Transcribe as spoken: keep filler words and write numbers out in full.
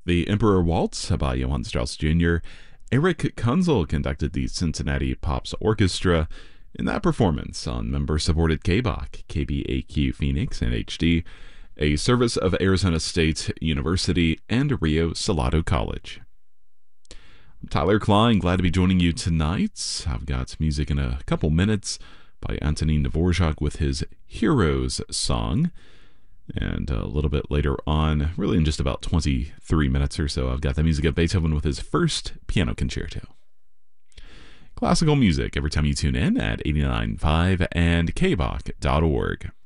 The Emperor Waltz by Johann Strauss Junior Eric Kunzel conducted the Cincinnati Pops Orchestra in that performance on member-supported K B O C, K B A Q Phoenix, and H D, a service of Arizona State University and Rio Salado College. I'm Tyler Klein, glad to be joining you tonight. I've got music in a couple minutes by Antonin Dvorak with his Heroes song. And a little bit later on, really in just about twenty-three minutes or so, I've got the music of Beethoven with his first piano concerto. Classical music every time you tune in at eighty-nine point five and K B O C dot org.